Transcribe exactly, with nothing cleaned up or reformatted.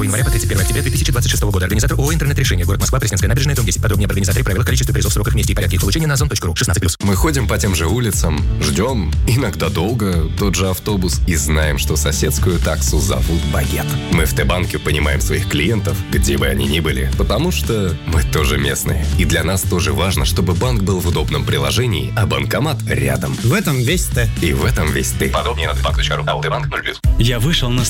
второго января по тридцать первое октября две тысячи двадцать шестого года. Организатор ООО «Интернет-решение». Город Москва, Пресненская набережная, дом десять. Подробнее об организаторе, правилах, количестве призов, сроках, месте и порядке их получения на озон точка ру. шестнадцать плюс. Мы ходим по тем же улицам, ждем, иногда долго, тот же автобус, и знаем, что соседскую таксу зовут Багет. Мы в Т-банке понимаем своих клиентов, где бы они ни были, потому что мы тоже местные. И для нас тоже важно, чтобы банк был в удобном приложении, а банкомат рядом. В этом весь Т. И в этом весь ты. Подробнее на т банк точка ру. А у Т-банк ноль плюс. Я вышел на